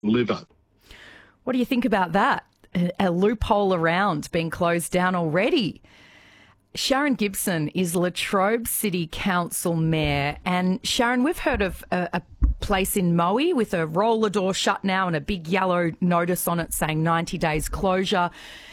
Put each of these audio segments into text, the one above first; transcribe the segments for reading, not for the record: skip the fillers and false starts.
liver. What do you think about that? A loophole around being closed down already. Sharon Gibson is Latrobe City Council Mayor. And Sharon, we've heard of a place in Moe with a roller door shut now and a big yellow notice on it saying 90 days closure.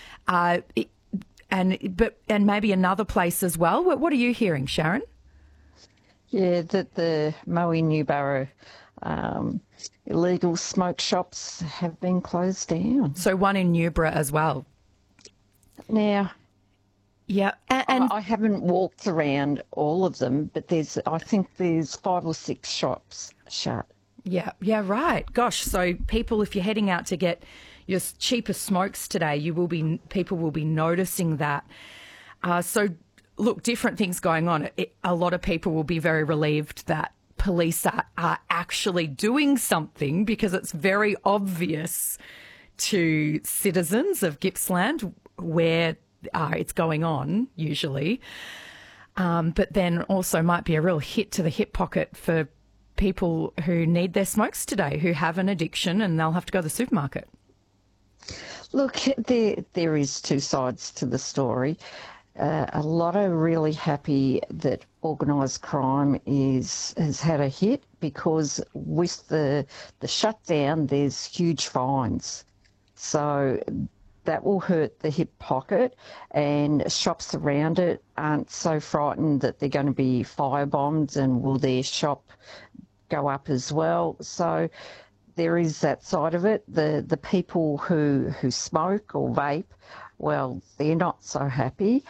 And maybe another place as well. What are you hearing, Sharon? Yeah, that the Moe Newborough illegal smoke shops have been closed down. So one in Newborough as well. Now, yeah, and I haven't walked around all of them, but I think there's 5 or 6 shops shut. Yeah, right. Gosh, so people, if you're heading out to get your cheaper smokes today, people will be noticing that. So, look, different things going on. A lot of people will be very relieved that police are actually doing something, because it's very obvious to citizens of Gippsland where it's going on, usually. But then also might be a real hit to the hip pocket for people who need their smokes today, who have an addiction and they'll have to go to the supermarket. Look, there is 2 sides to the story. A lot are really happy that organised crime has had a hit, because with the shutdown, there's huge fines. So that will hurt the hip pocket, and shops around it aren't so frightened that they're going to be firebombed, and will their shop go up as well. So there is that side of it. The people who smoke or vape, well, they're not so happy.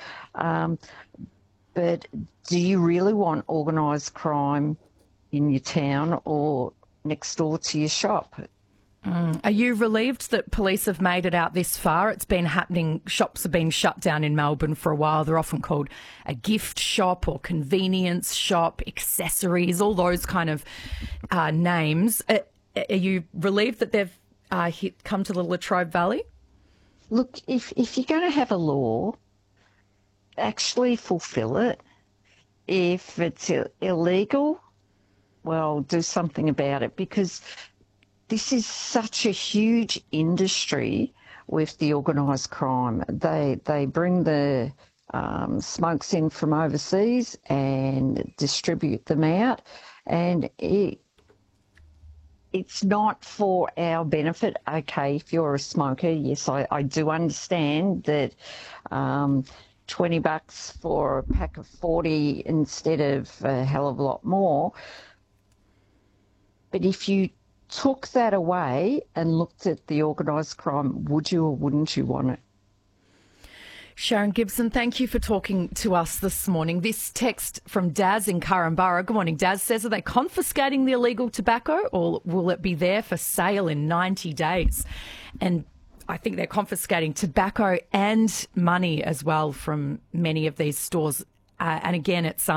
But do you really want organised crime in your town or next door to your shop? Are you relieved that police have made it out this far? It's been happening. Shops have been shut down in Melbourne for a while. They're often called a gift shop or convenience shop, accessories, all those kind of names. Are you relieved that they've come to the Latrobe Valley? Look, if you're going to have a law, actually fulfil it. If it's illegal, well, do something about it, because this is such a huge industry with the organised crime. They bring the smokes in from overseas and distribute them out, and it's not for our benefit. Okay, if you're a smoker, yes, I do understand that $20 for a pack of 40 instead of a hell of a lot more. But if you took that away and looked at the organised crime, would you or wouldn't you want it? Sharon Gibson, thank you for talking to us this morning. This text from Daz in Currumbara. Good morning, Daz. Says, are they confiscating the illegal tobacco, or will it be there for sale in 90 days? And I think they're confiscating tobacco and money as well from many of these stores. And again, it's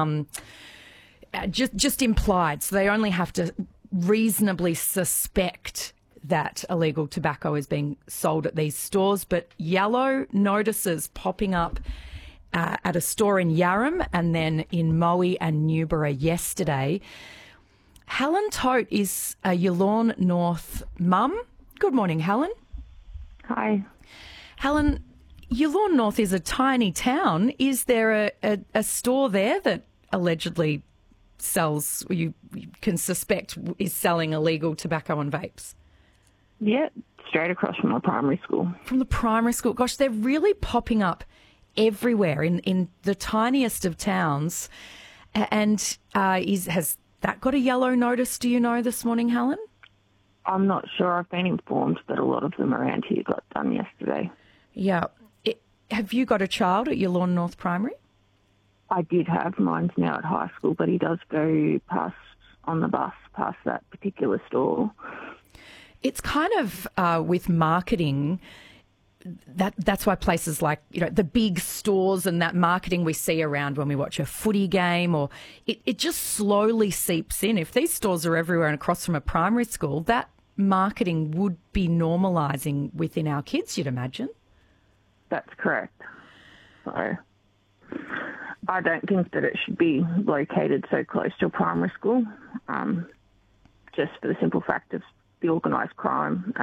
just implied. So they only have to reasonably suspect that illegal tobacco is being sold at these stores. But yellow notices popping up at a store in Yarram and then in Moe and Newborough yesterday. Helen Tote is a Yallourn North mum. Good morning, Helen. Hi. Helen, Yallourn North is a tiny town. Is there a store there that allegedly sells, you can suspect is selling illegal tobacco and vapes? Yeah, straight across from the primary school. From the primary school. Gosh, they're really popping up everywhere in the tiniest of towns. And has that got a yellow notice, do you know, this morning, Helen? I'm not sure. I've been informed that a lot of them around here got done yesterday. Yeah. Have you got a child at Yallourn North Primary? I did have. Mine's now at high school, but he does go on the bus past that particular store. It's kind of with marketing, that's why places like, the big stores and that marketing we see around when we watch a footy game, or it just slowly seeps in. If these stores are everywhere and across from a primary school, that marketing would be normalising within our kids, you'd imagine. That's correct. So I don't think that it should be located so close to a primary school, just for the simple fact of the organised crime